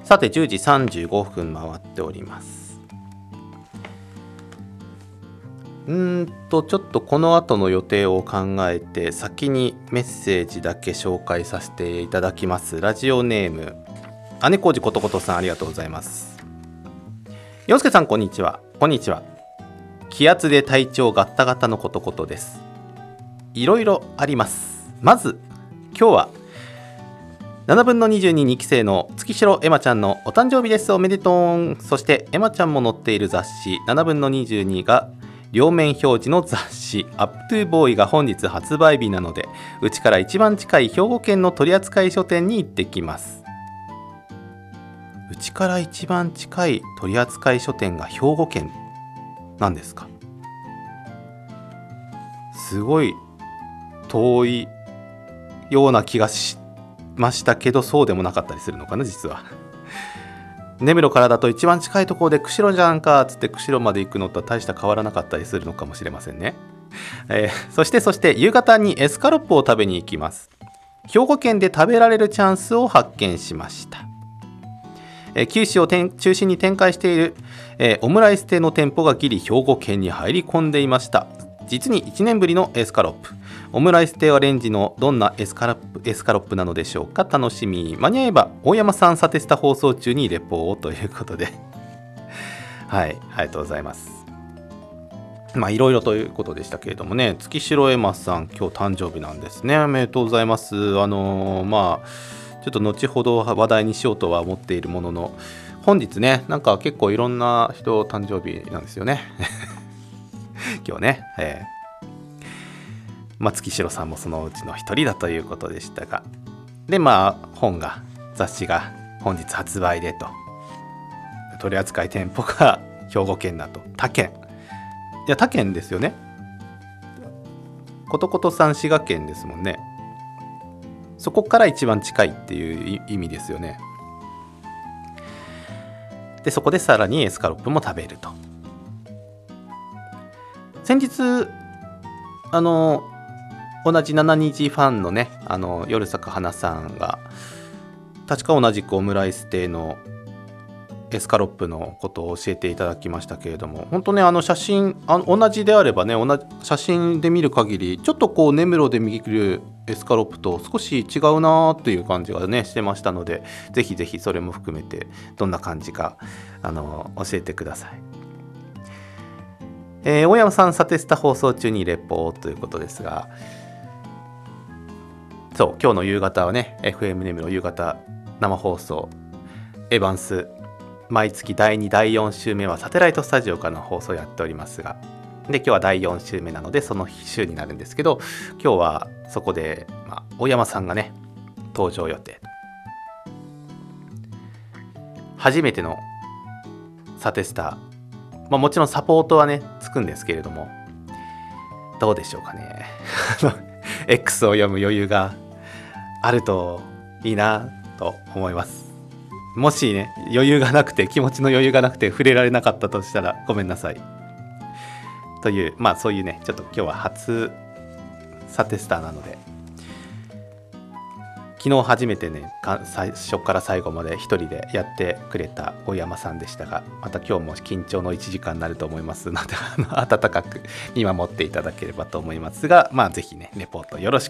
さて10時35分回っております。ちょっとこの後の予定を考えて先にメッセージだけ紹介させていただきます。ラジオネーム姉小路ことことさん、ありがとうございます。洋介さん、こんにちは。こんにちは。気圧で体調ガッタガタのことことです。いろいろあります。まず今日は7分の22、2期生の月城エマちゃんのお誕生日です。おめでとう。そしてエマちゃんも載っている雑誌7分の22が両面表示の雑誌アップトゥーボーイが本日発売日なので、うちから一番近い兵庫県の取扱書店に行ってきます。うちから一番近い取扱書店が兵庫県なんですか。すごい遠いような気がしましたけど、そうでもなかったりするのかな。実は根室からだと一番近いところで釧路じゃんかっつって釧路まで行くのと大した変わらなかったりするのかもしれませんね。そして中方にエスカロップを食べに行きます。兵庫県で食べられるチャンスを発見しました。九州を中心に展開している、オムライス亭の店舗がギリ兵庫県に入り込んでいました。実に1年ぶりのエスカロップ。オムライス亭はレンジのどんなエスカロップなのでしょうか。楽しみ。間に合えば大山さんサテスタ放送中にレポをということではい、ありがとうございます。いろいろということでしたけれどもね、月城エマさん今日誕生日なんですね。おめでとうございます。ちょっと後ほど話題にしようとは思っているものの、本日ね、なんか結構いろんな人誕生日なんですよね今日ね、月城さんもそのうちの一人だということでしたが、で雑誌が本日発売でと、取扱店舗が兵庫県だと。他県ですよね。ことことさん滋賀県ですもんね。そこから一番近いっていう意味ですよね。でそこでさらにエスカロップも食べると。先日同じ7虹ファンのね、夜咲く花さんが確か同じくオムライス亭のエスカロップのことを教えていただきましたけれども、本当ね、写真同じであればね、写真で見る限りちょっとこう根室で見るエスカロップと少し違うなという感じがねしてましたので、ぜひぜひそれも含めてどんな感じか教えてください。大山さんサテスタ放送中にレポということですが、そう今日の夕方はね FM 根室夕方生放送エヴァンス毎月第2第4週目はサテライトスタジオからの放送をやっておりますが、で今日は第4週目なのでその週になるんですけど、今日はそこで、大山さんがね登場予定。初めてのサテスタ、もちろんサポートはねつくんですけれども、どうでしょうかねX を読む余裕があるといいなと思います。もしね余裕がなくて、気持ちの余裕がなくて触れられなかったとしたらごめんなさいという、そういうね、ちょっと今日は初サテスターなので、昨日初めてね最初から最後まで一人でやってくれた大山さんでしたが、また今日も緊張の1時間になると思いますので温かく見守っていただければと思いますが、ぜひねレポートよろしく